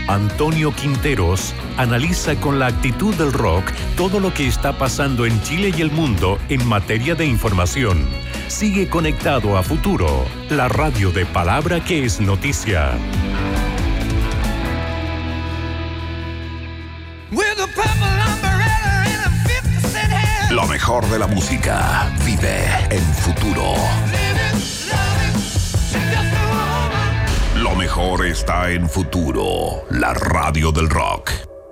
Antonio Quinteros analiza con la actitud del rock todo lo que está pasando en Chile y el mundo en materia de información. Sigue conectado a Futuro, la radio de palabra que es noticia. Lo mejor de la música vive en Futuro. Lo mejor está en Futuro, la radio del rock.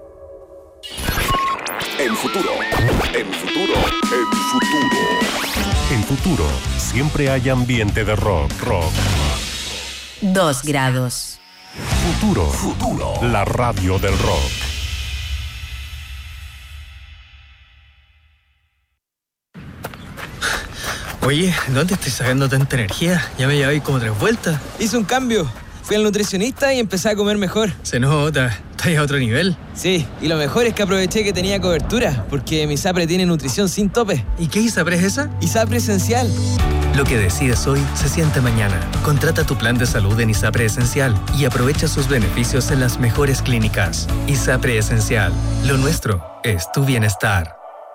En Futuro, en Futuro, en Futuro. En Futuro, siempre hay ambiente de rock. 2 grados. Futuro, la radio del rock. Oye, ¿dónde estoy sacando tanta energía? Ya me llevé como 3 vueltas. Hice un cambio. Fui al nutricionista y empecé a comer mejor. Se nota, estás a otro nivel. Sí, y lo mejor es que aproveché que tenía cobertura, porque mi ISAPRE tiene nutrición sin tope. ¿Y qué ISAPRE es esa? ISAPRE Esencial. Lo que decides hoy se siente mañana. Contrata tu plan de salud en ISAPRE Esencial y aprovecha sus beneficios en las mejores clínicas. ISAPRE Esencial. Lo nuestro es tu bienestar.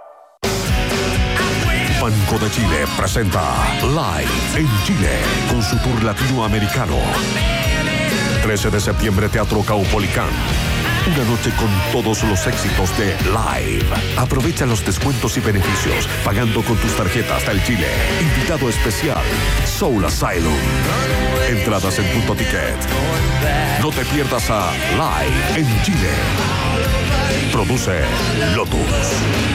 Banco de Chile presenta Live en Chile con su tour latinoamericano. 13 de septiembre, Teatro Caupolicán. Una noche con todos los éxitos de Live. Aprovecha los descuentos y beneficios pagando con tus tarjetas del Chile. Invitado especial, Soul Asylum. Entradas en Punto Ticket. No te pierdas a Live en Chile. Produce Lotus.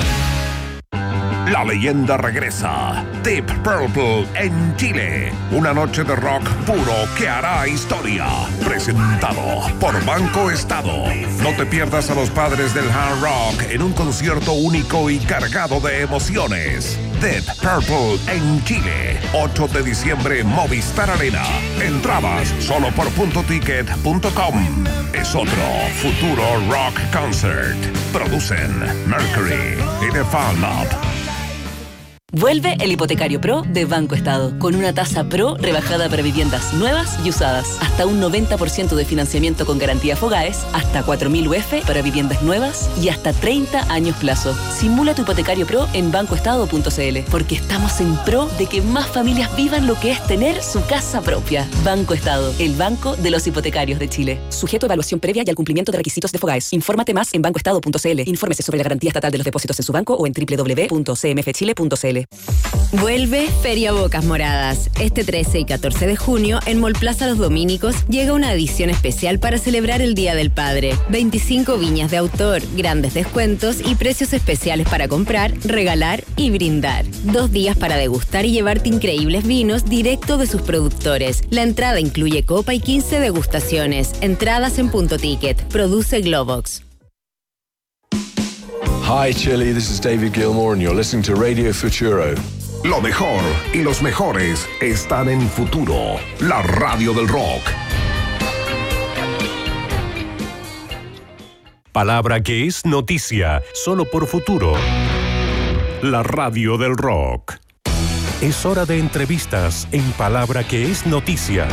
La leyenda regresa. Deep Purple en Chile. Una noche de rock puro que hará historia. Presentado por Banco Estado. No te pierdas a los padres del hard rock en un concierto único y cargado de emociones. Deep Purple en Chile. 8 de diciembre, Movistar Arena. Entradas solo por puntoticket.com. Es otro Futuro Rock Concert. Producen Mercury y The Fan Lab. Vuelve el Hipotecario Pro de Banco Estado, con una tasa Pro rebajada para viviendas nuevas y usadas, hasta un 90% de financiamiento con garantía Fogaes, hasta 4.000 UF para viviendas nuevas y hasta 30 años plazo. Simula tu Hipotecario Pro en bancoestado.cl, porque estamos en pro de que más familias vivan lo que es tener su casa propia. Banco Estado, el banco de los hipotecarios de Chile. Sujeto a evaluación previa y al cumplimiento de requisitos de Fogaes. Infórmate más en bancoestado.cl. Infórmese sobre la garantía estatal de los depósitos en su banco o en www.cmfchile.cl. Vuelve Feria Bocas Moradas. Este 13 y 14 de junio, en Mall Plaza Los Dominicos, llega una edición especial para celebrar el Día del Padre. 25 viñas de autor, grandes descuentos y precios especiales para comprar, regalar y brindar. 2 días para degustar y llevarte increíbles vinos directo de sus productores. La entrada incluye copa y 15 degustaciones. Entradas en Punto Ticket. Produce Globox. Hi Chile, this is David Gilmour and you're listening to Radio Futuro. Lo mejor y los mejores están en Futuro, la radio del rock. Palabra que es noticia, solo por Futuro, la radio del rock. Es hora de entrevistas en Palabra que es noticia.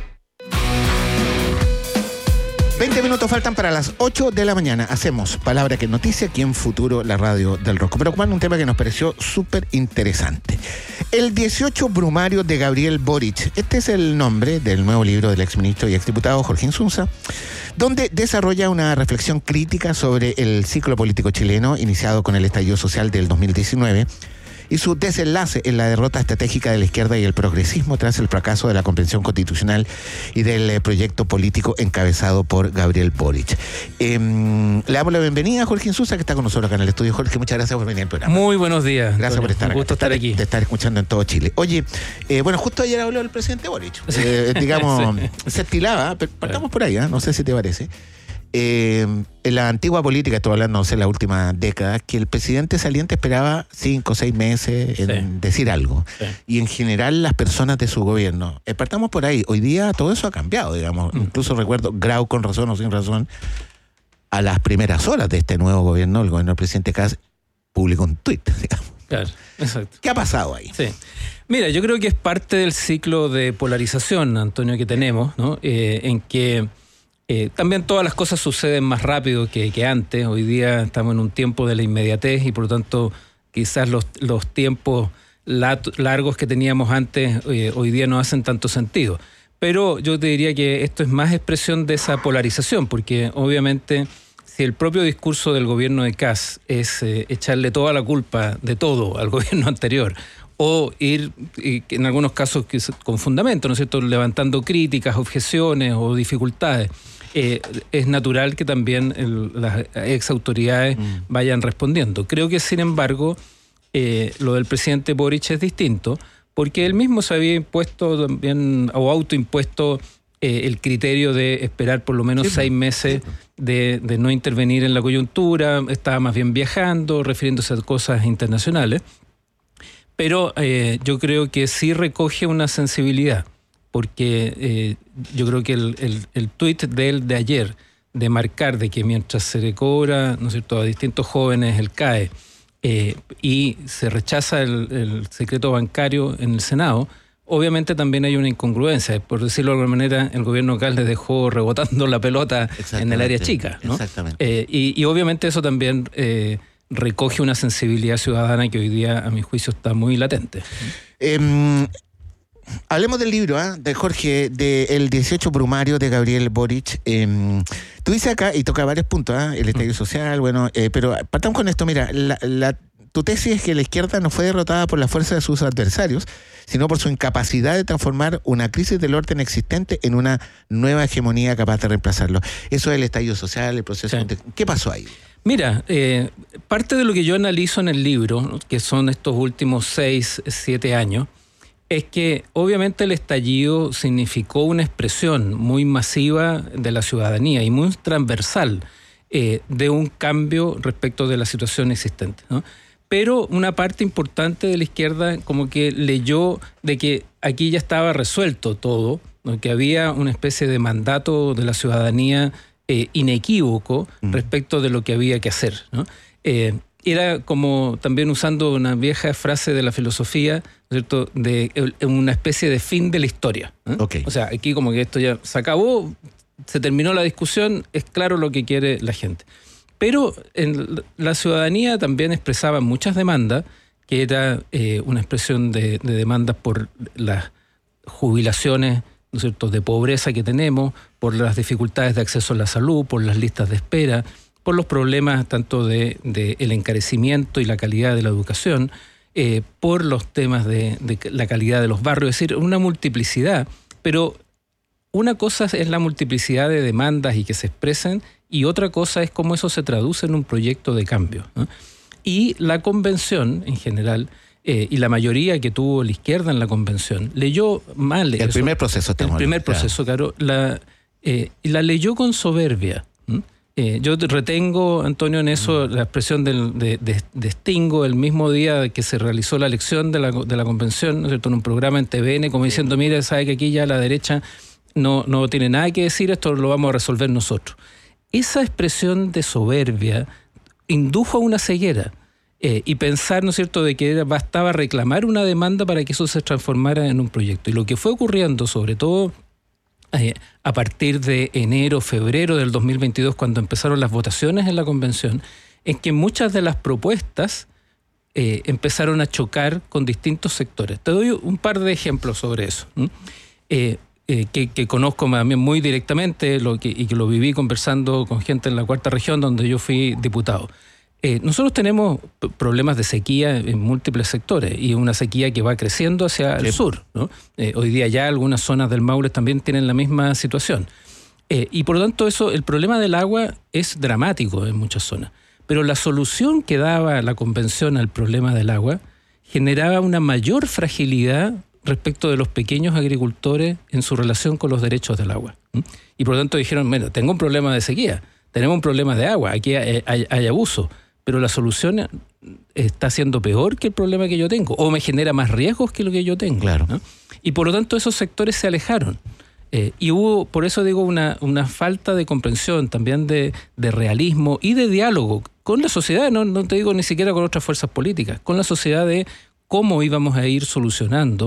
20 minutos faltan para las 8 de la mañana. Hacemos Palabra que Noticia aquí en Futuro, la radio del rock. Pero ocupando un tema que nos pareció súper interesante. El 18 Brumario de Gabriel Boric. Este es el nombre del nuevo libro del exministro y exdiputado Jorge Insunza, donde desarrolla una reflexión crítica sobre el ciclo político chileno iniciado con el estallido social del 2019 y su desenlace en la derrota estratégica de la izquierda y el progresismo tras el fracaso de la Convención Constitucional y del proyecto político encabezado por Gabriel Boric. Le damos la bienvenida a Jorge Insunza, que está con nosotros acá en el estudio. Jorge, muchas gracias por venir al programa. Muy buenos días. Gracias por estar acá. Un gusto estar aquí. De estar escuchando en todo Chile. Oye, bueno, justo ayer habló el presidente Boric. Digamos, sí. Se estilaba, pero partamos por ahí, no sé si te parece. En la antigua política, estoy hablando, no sé, la última década, que el presidente saliente esperaba 5 o 6 meses en decir algo. Sí. Y en general las personas de su gobierno. Partamos por ahí. Hoy día todo eso ha cambiado, digamos. Incluso recuerdo, Grau con razón o sin razón, a las primeras horas de este nuevo gobierno, el gobierno del presidente Kast publicó un tuit, digamos. Claro, exacto. ¿Qué ha pasado ahí? Sí. Mira, yo creo que es parte del ciclo de polarización, Antonio, que tenemos, ¿no? En que También todas las cosas suceden más rápido que antes. Hoy día estamos en un tiempo de la inmediatez y por lo tanto quizás los tiempos largos que teníamos antes hoy día no hacen tanto sentido. Pero yo te diría que esto es más expresión de esa polarización, porque obviamente si el propio discurso del gobierno de Kast es echarle toda la culpa de todo al gobierno anterior, o ir, en algunos casos con fundamento, ¿no es cierto?, levantando críticas, objeciones o dificultades, es natural que también las ex autoridades vayan respondiendo. Creo que, sin embargo, lo del presidente Boric es distinto, porque él mismo se había impuesto también, o autoimpuesto, el criterio de esperar por lo menos 6 meses de no intervenir en la coyuntura. Estaba más bien viajando, refiriéndose a cosas internacionales. Pero yo creo que sí recoge una sensibilidad, porque yo creo que el tuit de él de ayer, de marcar de que mientras se le cobra, ¿no es cierto?, a distintos jóvenes el CAE, y se rechaza el secreto bancario en el Senado, obviamente también hay una incongruencia. Por decirlo de alguna manera, el gobierno local les dejó rebotando la pelota en el área chica, ¿no? Exactamente. Y obviamente eso también recoge una sensibilidad ciudadana que hoy día, a mi juicio, está muy latente. Hablemos del libro de Jorge, de El 18 Brumario de Gabriel Boric. Tú dices acá, y toca varios puntos, el estallido social, bueno, pero partamos con esto. Mira, tu tesis es que la izquierda no fue derrotada por la fuerza de sus adversarios, sino por su incapacidad de transformar una crisis del orden existente en una nueva hegemonía capaz de reemplazarlo. Eso es el estallido social, el proceso. Sí. ¿Qué pasó ahí? Mira, parte de lo que yo analizo en el libro, ¿no?, que son estos últimos 6, 7 años, es que obviamente el estallido significó una expresión muy masiva de la ciudadanía y muy transversal de un cambio respecto de la situación existente, ¿no? Pero una parte importante de la izquierda como que leyó de que aquí ya estaba resuelto todo, ¿no?, que había una especie de mandato de la ciudadanía inequívoco respecto de lo que había que hacer, ¿no? Era como también usando una vieja frase de la filosofía, ¿cierto?, de una especie de fin de la historia, ¿eh? O sea, aquí como que esto ya se acabó, se terminó la discusión, es claro lo que quiere la gente. Pero la ciudadanía también expresaba muchas demandas, que era una expresión de demandas por las jubilaciones, ¿no es cierto?, de pobreza que tenemos, por las dificultades de acceso a la salud, por las listas de espera, por los problemas tanto de el encarecimiento y la calidad de la educación, por los temas de la calidad de los barrios, es decir, una multiplicidad. Pero una cosa es la multiplicidad de demandas y que se expresen, y otra cosa es cómo eso se traduce en un proyecto de cambio, ¿no? Y la convención, en general, y la mayoría que tuvo la izquierda en la convención, leyó mal el primer proceso. El primer proceso, claro. Y la leyó con soberbia. Yo retengo, Antonio, en eso la expresión de Stingo el mismo día que se realizó la elección de la convención, ¿no es cierto?, en un programa en TVN, como diciendo, mira, sabe que aquí ya la derecha no tiene nada que decir, esto lo vamos a resolver nosotros. Esa expresión de soberbia indujo a una ceguera y pensar, ¿no es cierto?, de que bastaba reclamar una demanda para que eso se transformara en un proyecto. Y lo que fue ocurriendo, sobre todo a partir de enero, febrero del 2022, cuando empezaron las votaciones en la convención, es que muchas de las propuestas empezaron a chocar con distintos sectores. Te doy un par de ejemplos sobre eso, que conozco también muy directamente y que lo viví conversando con gente en la Cuarta Región, donde yo fui diputado. Nosotros tenemos problemas de sequía en múltiples sectores y una sequía que va creciendo hacia el sur, ¿no? Hoy día ya algunas zonas del Maule también tienen la misma situación. Y por lo tanto el problema del agua es dramático en muchas zonas. Pero la solución que daba la convención al problema del agua generaba una mayor fragilidad respecto de los pequeños agricultores en su relación con los derechos del agua. Y por lo tanto dijeron, bueno, tengo un problema de sequía, tenemos un problema de agua, aquí hay abuso, pero la solución está siendo peor que el problema que yo tengo, o me genera más riesgos que lo que yo tengo. Claro. ¿No? Y por lo tanto esos sectores se alejaron. Y hubo, por eso digo, una falta de comprensión, también de realismo y de diálogo con la sociedad, no te digo ni siquiera con otras fuerzas políticas, con la sociedad de cómo íbamos a ir solucionando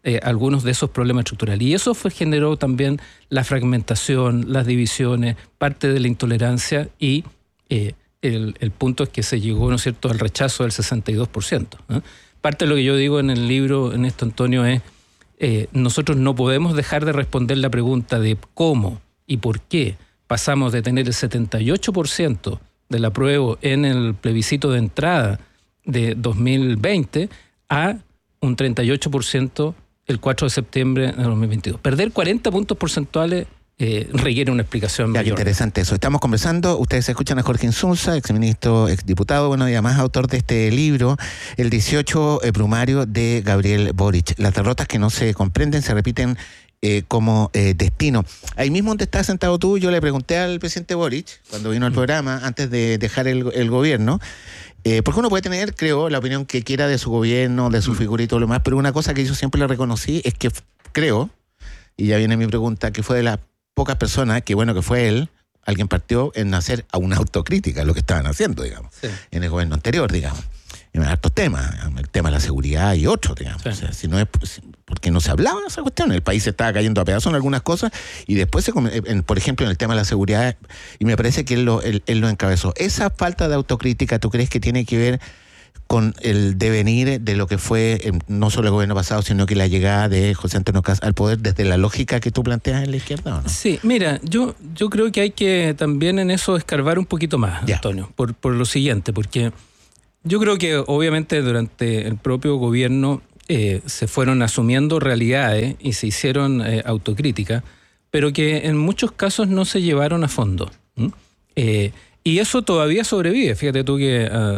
algunos de esos problemas estructurales. Y eso generó también la fragmentación, las divisiones, parte de la intolerancia y el punto es que se llegó, ¿no es cierto?, al rechazo del 62%. Parte de lo que yo digo en el libro, en esto, Antonio, es nosotros no podemos dejar de responder la pregunta de cómo y por qué pasamos de tener el 78% del apruebo en el plebiscito de entrada de 2020 a un 38% el 4 de septiembre de 2022. Perder 40 puntos porcentuales requiere una explicación mayor. Qué interesante eso. Estamos conversando, ustedes escuchan a Jorge Insulza, exministro, exdiputado, bueno, y además autor de este libro, el 18 Brumario de Gabriel Boric. Las derrotas que no se comprenden se repiten como destino. Ahí mismo donde estás sentado tú, yo le pregunté al presidente Boric, cuando vino al programa, antes de dejar el gobierno, porque uno puede tener, creo, la opinión que quiera de su gobierno, de su figura y todo lo demás, pero una cosa que yo siempre le reconocí es que creo, y ya viene mi pregunta, que fue de las pocas personas, que bueno que fue él, alguien partió en hacer a una autocrítica de lo que estaban haciendo, digamos, en el gobierno anterior, digamos. En hartos temas, el tema de la seguridad y otros, digamos. Sí. O sea, si no es porque no se hablaba de esa cuestión, el país se estaba cayendo a pedazos en algunas cosas y después, por ejemplo, en el tema de la seguridad, y me parece que él lo encabezó. Esa falta de autocrítica, ¿tú crees que tiene que ver con el devenir de lo que fue no solo el gobierno pasado, sino que la llegada de José Antonio Kast al poder desde la lógica que tú planteas en la izquierda, ¿o no? Sí, mira, yo creo que hay que también en eso escarbar un poquito más, Antonio, por lo siguiente, porque yo creo que obviamente durante el propio gobierno se fueron asumiendo realidades y se hicieron autocrítica, pero que en muchos casos no se llevaron a fondo. Y eso todavía sobrevive. Fíjate tú que